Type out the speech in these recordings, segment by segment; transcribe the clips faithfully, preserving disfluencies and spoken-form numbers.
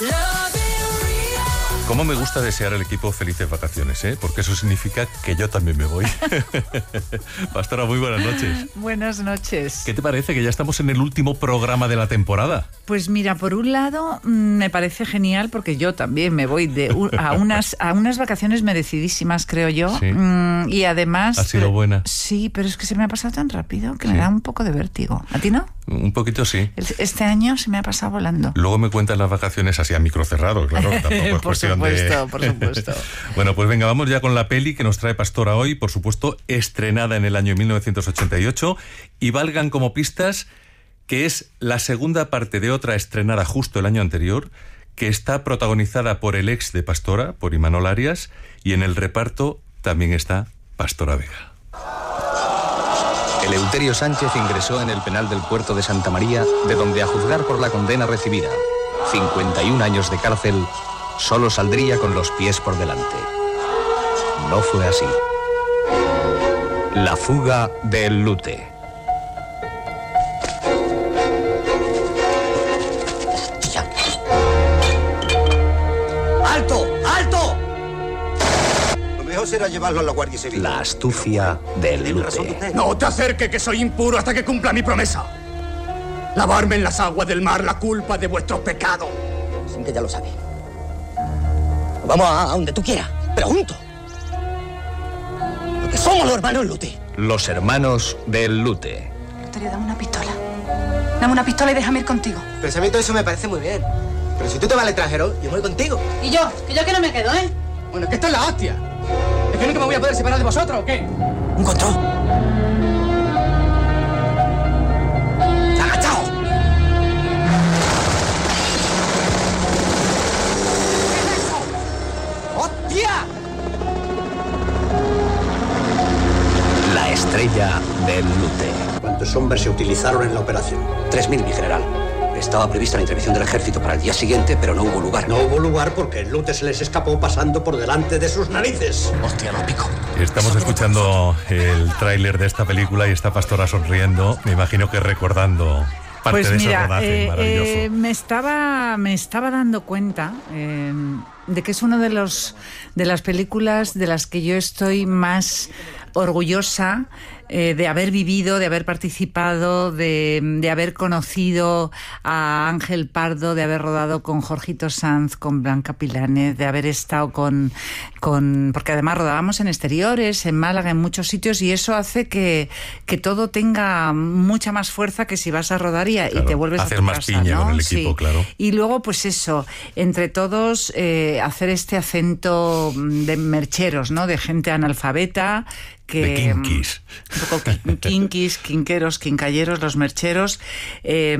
Cómo me gusta desear al equipo felices vacaciones, ¿eh? Porque eso significa que yo también me voy. Pastora, muy buenas noches. Buenas noches. ¿Qué te parece que ya estamos en el último programa de la temporada? Pues mira, por un lado me parece genial porque yo también me voy de un, a unas a unas vacaciones merecidísimas, creo yo. Sí. Mm, y además... ¿Ha sido buena? Sí, pero es que se me ha pasado tan rápido que Sí. me da un poco de vértigo. ¿A ti no? Un poquito sí. Este año se me ha pasado volando. Luego me cuentan las vacaciones así a micro cerrado, claro. Tampoco es Por cuestión supuesto, de... por supuesto. Bueno, pues venga, vamos ya con la peli que nos trae Pastora hoy, por supuesto, estrenada en el año mil novecientos ochenta y ocho, y valgan como pistas que es la segunda parte de otra estrenada justo el año anterior, que está protagonizada por el ex de Pastora, por Imanol Arias, y en el reparto también está Pastora Vega. Eleuterio Sánchez ingresó en el penal del puerto de Santa María, de donde, a juzgar por la condena recibida, cincuenta y un años de cárcel, solo saldría con los pies por delante. No fue así. La fuga del Lute. ¡Hostia! ¡Alto! ¡Alto! Lo mejor será llevarlo a la Guardia Civil. La astucia del Lute. No te acerques, que soy impuro hasta que cumpla mi promesa. Lavarme en las aguas del mar la culpa de vuestros pecados. Sin que ya lo sabe. Vamos a, a donde tú quieras, pero juntos. Porque somos los hermanos Lute. Los hermanos del Lute. Eleuterio, dame una pistola. Dame una pistola y déjame ir contigo. Pensamiento, eso me parece muy bien. Pero si tú te vas al extranjero, yo me voy contigo. Y yo, que yo que no me quedo, ¿eh? Bueno, es que esta es la hostia. ¿Es que nunca me voy a poder separar de vosotros o qué? Un control. ¡Agachao! ¿Qué es eso? ¡Hostia! La estrella del Lute. ¿Cuántos hombres se utilizaron en la operación? Tres mil, mi general. Estaba prevista la intervención del ejército para el día siguiente, pero no hubo lugar. No hubo lugar porque el Lute se les escapó pasando por delante de sus narices. ¡Hostia, lo pico! Estamos escuchando el tráiler de esta película y está Pastora sonriendo, me imagino que recordando parte Pues de mira, ese rodaje eh, maravilloso. eh, me estaba me estaba dando cuenta eh, de que es una de los de las películas de las que yo estoy más orgullosa eh, de haber vivido, de haber participado, de, de haber conocido a Ángel Pardo, de haber rodado con Jorgito Sanz, con Blanca Pilanes, de haber estado con, con... porque además rodábamos en exteriores, en Málaga, en muchos sitios, y eso hace que, que todo tenga mucha más fuerza que si vas a rodar y, Claro, y te vuelves hacer a tu más casa, piña ¿no? con el equipo, Sí. claro. Y luego, pues eso, entre todos eh, hacer este acento de mercheros, ¿no? De gente analfabeta, que, de kinkis. Un poco kinkis, quinqueros, quincalleros, los mercheros. Eh,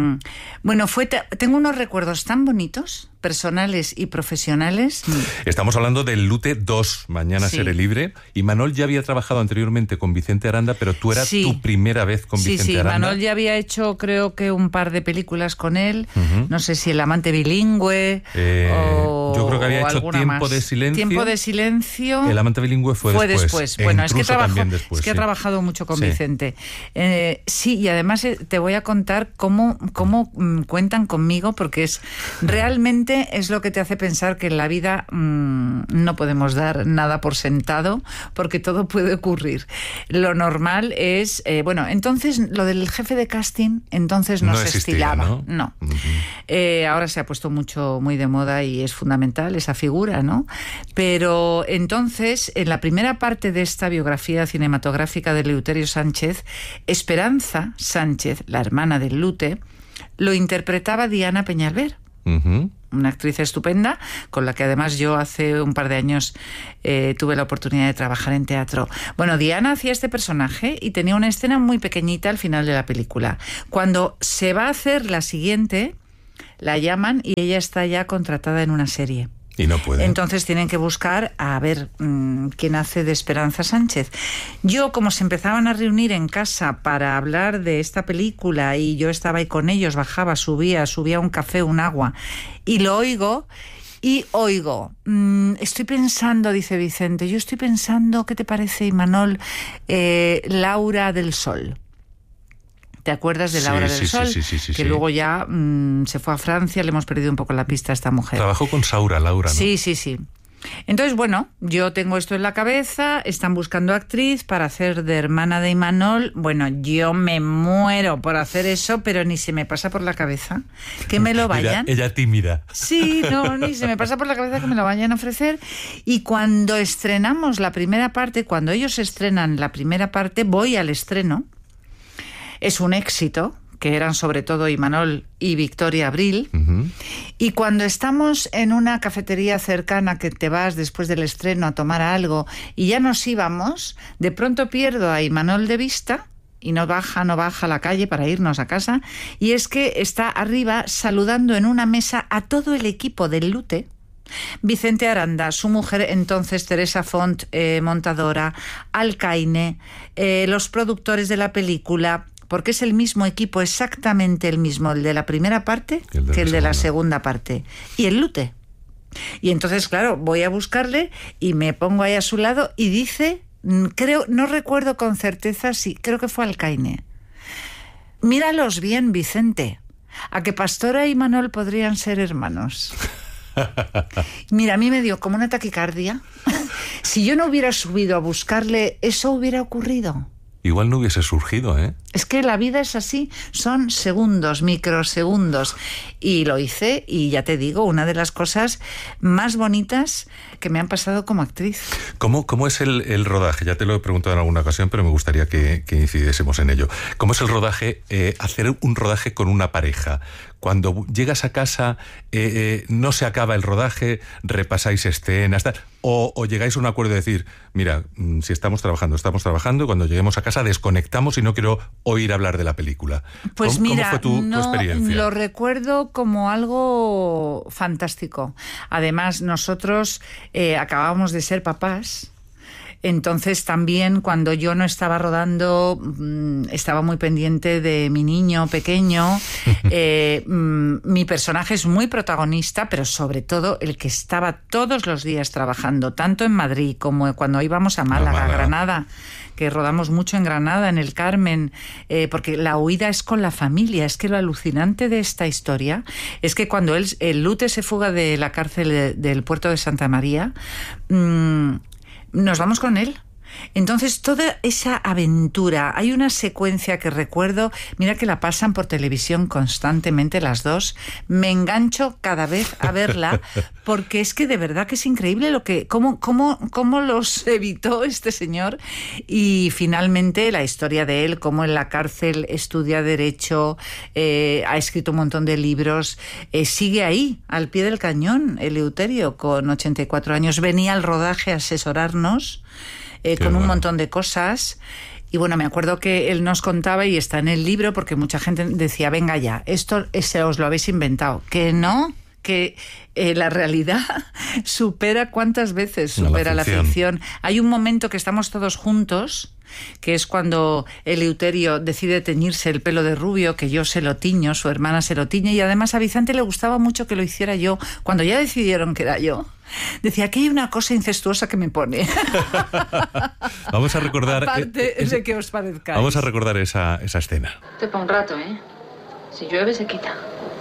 bueno, fue tengo unos recuerdos tan bonitos, personales y profesionales. Estamos hablando del Lute dos, Mañana Sí. seré libre. Y Manol ya había trabajado anteriormente con Vicente Aranda, pero tú eras Sí. tu primera vez con Sí, Vicente sí, Aranda. Manol ya había hecho creo que un par de películas con él, Uh-huh. no sé si El amante bilingüe Eh, o yo creo que había o hecho alguna Tiempo más. de silencio. Tiempo de silencio. El amante bilingüe fue, Fue después. después. E Bueno, es que, Intruso trabajó, también después, es que sí. he trabajado mucho con Sí. Vicente. Eh, sí, y además eh, te voy a contar cómo, cómo mm, cuentan conmigo, porque es realmente es lo que te hace pensar que en la vida mmm, no podemos dar nada por sentado, porque todo puede ocurrir. Lo normal es, eh, bueno, entonces lo del jefe de casting entonces no, No se existía, estilaba. ¿no? No. Uh-huh. Eh, ahora se ha puesto mucho, muy de moda y es fundamental esa figura, ¿no? Pero entonces, en la primera parte de esta biografía cinematográfica de Eleuterio Sánchez, Esperanza Sánchez, la hermana del Lute, lo interpretaba Diana Peñalver. Uh-huh. Una actriz estupenda, con la que además yo hace un par de años eh, tuve la oportunidad de trabajar en teatro. Bueno, Diana hacía este personaje y tenía una escena muy pequeñita al final de la película. Cuando se va a hacer la siguiente, la llaman y ella está ya contratada en una serie. Y no puede. Entonces tienen que buscar a ver mmm, quién hace de Esperanza Sánchez. Yo, como se empezaban a reunir en casa para hablar de esta película y yo estaba ahí con ellos, bajaba, subía, subía un café, un agua, y lo oigo... Y oigo, mmm, estoy pensando, dice Vicente, yo estoy pensando, ¿qué te parece, Imanol? Eh, Laura del Sol. ¿Te acuerdas de La Sí, Hora sí, del sí, Sol? sí, sí, sí, que sí. luego ya mmm, se fue a Francia, le hemos perdido un poco la pista a esta mujer. Trabajó con Saura, Laura, ¿no? Sí, sí, sí. Entonces, bueno, yo tengo esto en la cabeza, están buscando actriz para hacer de hermana de Imanol. Bueno, yo me muero por hacer eso, pero ni se me pasa por la cabeza que me lo vayan. Ella, ella tímida. Sí, no, ni se me pasa por la cabeza que me lo vayan a ofrecer. Y cuando estrenamos la primera parte, cuando ellos estrenan la primera parte, voy al estreno. Es un éxito, que eran sobre todo Imanol y Victoria Abril. Uh-huh. Y cuando estamos en una cafetería cercana, que te vas después del estreno a tomar algo y ya nos íbamos, de pronto pierdo a Imanol de vista y no baja, no baja a la calle para irnos a casa, y es que está arriba saludando en una mesa a todo el equipo del Lute. Vicente Aranda, su mujer entonces Teresa Font, eh, montadora, Alcaine, eh, los productores de la película, porque es el mismo equipo, exactamente el mismo, el de la primera parte el de que la el de la segunda. segunda parte. Y el Lute. Y entonces, claro, voy a buscarle y me pongo ahí a su lado y dice, creo, no recuerdo con certeza, sí, creo que fue Alcaine: míralos bien, Vicente, a que Pastora y Imanol podrían ser hermanos. Mira, a mí me dio como una taquicardia. Si yo no hubiera subido a buscarle, eso hubiera ocurrido. Igual no hubiese surgido, ¿eh? Es que la vida es así, son segundos, microsegundos. Y lo hice, y ya te digo, una de las cosas más bonitas que me han pasado como actriz. ¿Cómo, cómo es el, el rodaje? Ya te lo he preguntado en alguna ocasión, pero me gustaría que, que incidiésemos en ello. ¿Cómo es el rodaje, eh, hacer un rodaje con una pareja? Cuando llegas a casa, eh, eh, no se acaba el rodaje, repasáis escenas, tal, o, o llegáis a un acuerdo de decir, mira, si estamos trabajando, estamos trabajando, cuando lleguemos a casa desconectamos y no quiero oír hablar de la película. Pues ¿Cómo, mira, ¿cómo fue tu, no, tu experiencia? Lo recuerdo como algo fantástico. Además, nosotros eh, acabábamos de ser papás. Entonces también cuando yo no estaba rodando mmm, estaba muy pendiente de mi niño pequeño. eh, mmm, mi personaje es muy protagonista, pero sobre todo el que estaba todos los días trabajando, tanto en Madrid como cuando íbamos a Málaga, Málaga. Granada, que rodamos mucho en Granada, en el Carmen, eh, porque la huida es con la familia. Es que lo alucinante de esta historia es que cuando él, el Lute se fuga de la cárcel de, del puerto de Santa María, mmm, nos vamos con él. Entonces, toda esa aventura, hay una secuencia que recuerdo, mira que la pasan por televisión constantemente las dos, me engancho cada vez a verla, porque es que de verdad que es increíble lo que cómo, cómo, cómo los evitó este señor. Y finalmente la historia de él, cómo en la cárcel estudia Derecho, eh, ha escrito un montón de libros, eh, sigue ahí, al pie del cañón, Eleuterio, con ochenta y cuatro años, venía al rodaje a asesorarnos, Eh, con bueno. un montón de cosas. Y bueno, me acuerdo que él nos contaba, y está en el libro, porque mucha gente decía, venga ya, esto ese os lo habéis inventado. Que no, que eh, la realidad supera cuántas veces supera la ficción. la ficción. Hay un momento que estamos todos juntos, que es cuando Eleuterio decide teñirse el pelo de rubio, que yo se lo tiño, su hermana se lo tiñe, y además a Vicente le gustaba mucho que lo hiciera yo. Cuando ya decidieron que era yo, decía que hay una cosa incestuosa que me pone. Vamos a recordar... Aparte eh, de que os parezcáis. Vamos a recordar esa, esa escena. Te para un rato, ¿eh? Si llueve, se quita.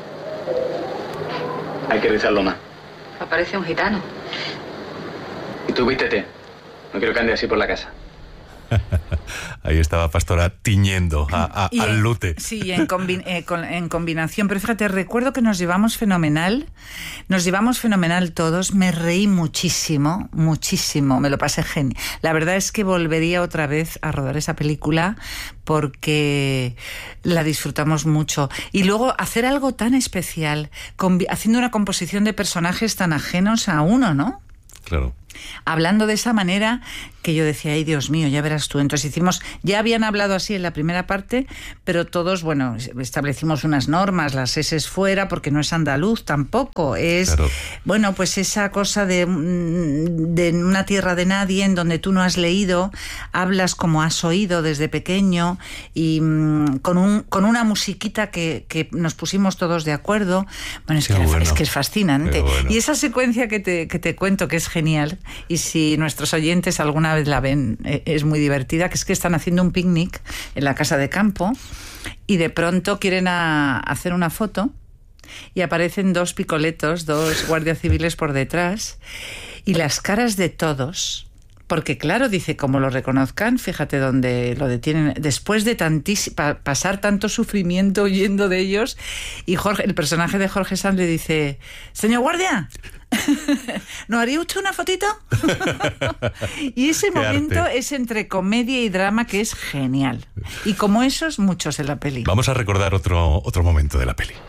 Hay que rizarlo más. Aparece un gitano. Y tú vístete. No quiero que ande así por la casa. Ahí estaba Pastora tiñendo a, a, Y al en- Lute. Sí, en, combi- eh, con- en combinación. Pero fíjate, recuerdo que nos llevamos fenomenal. Nos llevamos fenomenal todos. Me reí muchísimo, muchísimo. Me lo pasé genial. La verdad es que volvería otra vez a rodar esa película porque la disfrutamos mucho. Y luego hacer algo tan especial, combi- haciendo una composición de personajes tan ajenos a uno, ¿no? Claro. Hablando de esa manera que yo decía, ay Dios mío, ya verás tú. Entonces hicimos, ya habían hablado así en la primera parte, pero todos, bueno, establecimos unas normas, las S fuera, porque no es andaluz tampoco, es, Claro. bueno, pues esa cosa de, de una tierra de nadie en donde tú no has leído, hablas como has oído desde pequeño, y mm, con, un, con una musiquita que, que nos pusimos todos de acuerdo. Bueno, es, Qué que, bueno. es que es fascinante. Qué bueno. Y esa secuencia que te, que te cuento, que es genial, y si nuestros oyentes alguna vez la ven, eh, es muy divertida, que es que están haciendo un picnic en la casa de campo y de pronto quieren a, hacer una foto y aparecen dos picoletos, dos guardias civiles por detrás y las caras de todos... Porque claro, dice, como lo reconozcan, fíjate dónde lo detienen, después de tantísimo, pa, pasar tanto sufrimiento huyendo de ellos, y Jorge, el personaje de Jorge Sanz le dice, señor guardia, ¿no haría usted una fotito? Y ese Qué momento arte. es entre comedia y drama que es genial. Y como esos, muchos en la peli. Vamos a recordar otro, otro momento de la peli.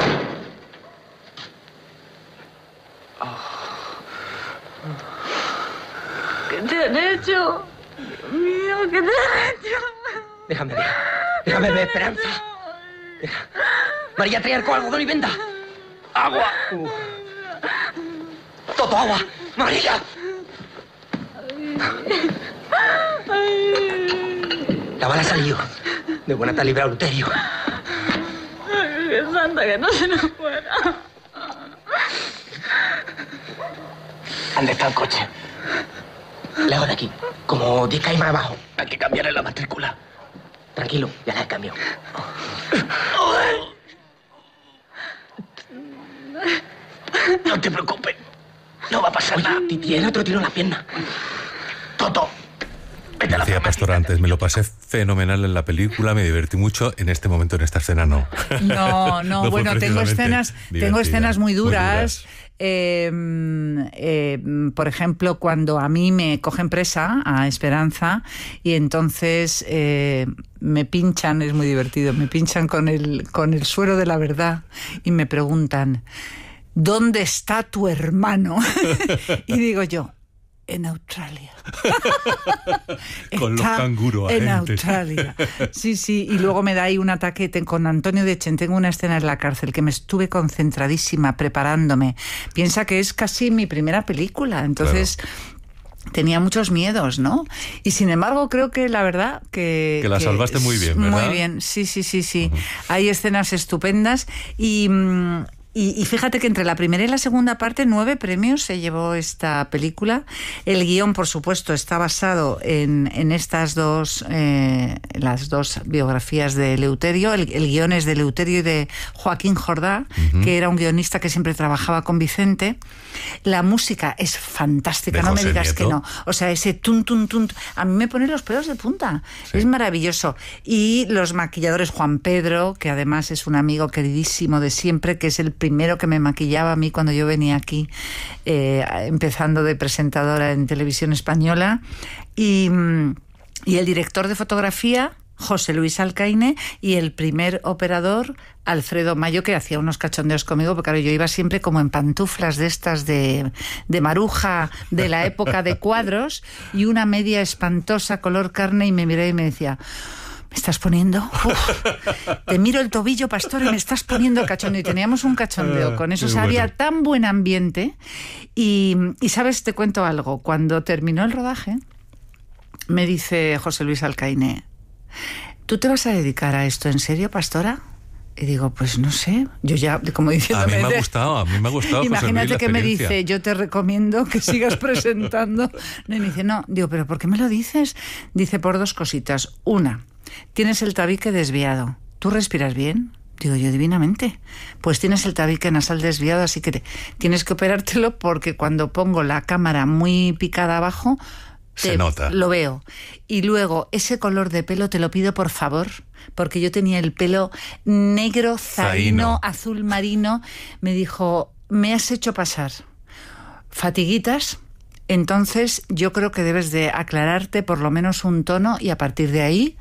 ¿Qué te han hecho? Dios mío, ¿qué te han hecho? Déjame ver. Déjame ver, Esperanza. Deja. María, trae alcohol, algodón y venda. ¡Agua! Uh. ¡Toto, agua! ¡María! La bala salió. De buena te ha librado Luterio. Ay, qué santa, que no se nos fuera. ¿Dónde está el coche? Lejos de aquí, como diez calles más abajo. Hay que cambiarle la matrícula. Tranquilo, ya la he cambiado. No te preocupes, no va a pasar nada. Titi, el otro tiro en la pierna. Toto, vete a la Decía Pastor antes, me lo pasé fenomenal en la película, me divertí mucho. En este momento, en esta escena, no. No, no, No fue bueno, tengo precisamente escenas, divertida, tengo escenas muy duras. muy duras. Eh, eh, por ejemplo, cuando a mí me cogen presa a Esperanza y entonces eh, me pinchan, es muy divertido, me pinchan con el, con el suero de la verdad y me preguntan, ¿dónde está tu hermano? Y digo yo, en Australia. Con los Está canguros en agentes. Australia. Sí, sí. Y luego me da ahí un ataque te- con Antonio Dechen. Tengo una escena en la cárcel que me estuve concentradísima preparándome. Piensa que es casi mi primera película. Entonces... Claro. Tenía muchos miedos, ¿no? Y sin embargo creo que la verdad que... Que la salvaste muy bien, ¿verdad? Muy bien, sí, sí, sí, sí. Uh-huh. Hay escenas estupendas y... Mmm, Y, y fíjate que entre la primera y la segunda parte nueve premios se llevó esta película. El guión, por supuesto, está basado en, en estas dos, eh, las dos biografías de Eleuterio. El, el guión es de Eleuterio y de Joaquín Jordá, uh-huh. que era un guionista que siempre trabajaba con Vicente. La música es fantástica, no me digas Nieto. Que no. O sea, ese tun, tun, tun, a mí me pone los pelos de punta. Sí. Es maravilloso. Y los maquilladores, Juan Pedro, que además es un amigo queridísimo de siempre, que es el primero que me maquillaba a mí cuando yo venía aquí, eh, empezando de presentadora en Televisión Española, y, y el director de fotografía, José Luis Alcaine, y el primer operador, Alfredo Mayo, que hacía unos cachondeos conmigo, porque claro, yo iba siempre como en pantuflas de estas de, de maruja de la época de cuadros, y una media espantosa color carne, y me miré y me decía... ¿Me estás poniendo? Uf, te miro el tobillo, Pastor, y me estás poniendo cachondeo. Y teníamos un cachondeo con eso. O sea, había tan buen ambiente. Y, y, ¿sabes? Te cuento algo. Cuando terminó el rodaje, me dice José Luis Alcaine, ¿tú te vas a dedicar a esto en serio, Pastora? Y digo, pues no sé, yo ya, como diciéndome... A mí me ha gustado, a mí me ha gustado. Imagínate que me dice, yo te recomiendo que sigas presentando. No, y me dice, no, digo, ¿pero por qué me lo dices? Dice, por dos cositas. Una, tienes el tabique desviado. ¿Tú respiras bien? Digo yo, divinamente. Pues tienes el tabique nasal desviado, así que te, tienes que operártelo porque cuando pongo la cámara muy picada abajo... Se nota. Lo veo. Y luego, ese color de pelo te lo pido por favor, porque yo tenía el pelo negro, zaino, azul marino. Me dijo, me has hecho pasar fatiguitas, entonces yo creo que debes de aclararte por lo menos un tono, y a partir de ahí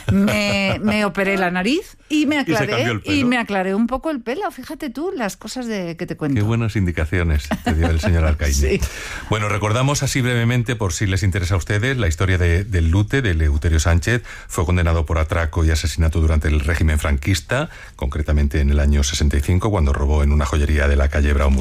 me, me operé la nariz y me aclaré y, y me aclaré un poco el pelo. Fíjate tú las cosas de que te cuento. Qué buenas indicaciones te dio el señor Alcaine. Sí. Bueno, recordamos así brevemente, por si les interesa a ustedes, la historia de, del Lute, de Eleuterio Sánchez. Fue condenado por atraco y asesinato durante el régimen franquista, concretamente en el año sesenta y cinco, cuando robó en una joyería de la calle Braumur